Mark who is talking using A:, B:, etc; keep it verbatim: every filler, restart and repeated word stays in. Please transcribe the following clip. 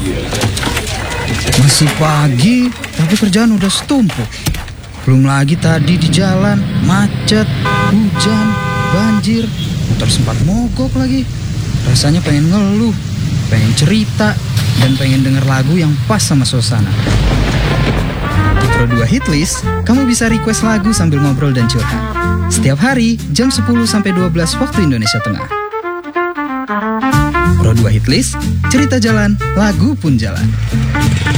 A: Masih pagi, tapi kerjaan udah setumpuk. Belum lagi tadi di jalan, macet, hujan, banjir, motor sempat mogok lagi. Rasanya pengen ngeluh, pengen cerita, dan pengen denger lagu yang pas sama suasana. Di Pro dua Hitlist, kamu bisa request lagu sambil ngobrol dan curhat. Setiap hari, jam sepuluh sampai dua belas waktu Indonesia Tengah. Pro dua Hitlist, cerita jalan, lagu pun jalan.